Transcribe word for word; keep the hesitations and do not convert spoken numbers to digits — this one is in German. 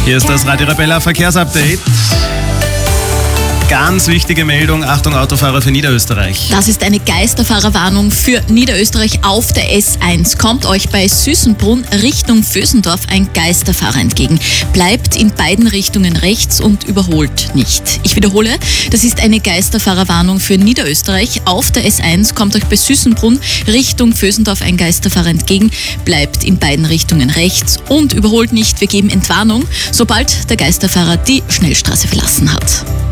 Hier ist das Radio Arabella Verkehrsupdate. Ganz wichtige Meldung, Achtung Autofahrer für Niederösterreich. Das ist eine Geisterfahrerwarnung für Niederösterreich auf der S eins. Kommt euch bei Süßenbrunn Richtung Vösendorf ein Geisterfahrer entgegen. Bleibt in beiden Richtungen rechts und überholt nicht. Ich wiederhole, das ist eine Geisterfahrerwarnung für Niederösterreich auf der S eins. Kommt euch bei Süßenbrunn Richtung Vösendorf ein Geisterfahrer entgegen. Bleibt in beiden Richtungen rechts und überholt nicht. Wir geben Entwarnung, sobald der Geisterfahrer die Schnellstraße verlassen hat.